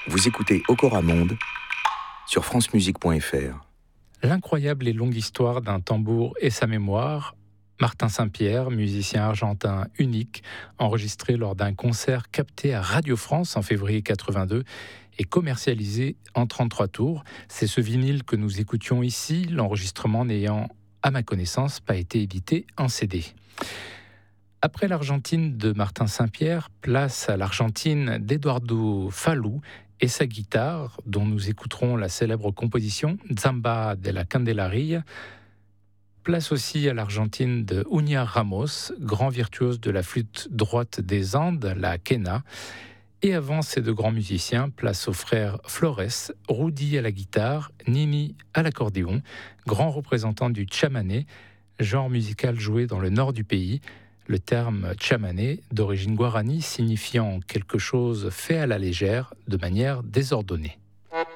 Vous écoutez Okora Monde sur francemusique.fr. L'incroyable et longue histoire d'un tambour et sa mémoire. Martin Saint-Pierre, musicien argentin unique, enregistré lors d'un concert capté à Radio France en février 82 et commercialisé en 33 tours. C'est ce vinyle que nous écoutions ici, l'enregistrement n'ayant, à ma connaissance, pas été édité en CD. Après l'Argentine de Martin Saint-Pierre, place à l'Argentine d'Eduardo Falú et sa guitare, dont nous écouterons la célèbre composition Zamba de la Candelaria. Place aussi à l'Argentine de Uña Ramos, grand virtuose de la flûte droite des Andes, la quena. Et avant ces deux grands musiciens, place aux frères Flores, Rudy à la guitare, Nini à l'accordéon, grands représentants du chamané, genre musical joué dans le nord du pays. Le terme chamané, d'origine guarani, signifiant quelque chose fait à la légère, de manière désordonnée.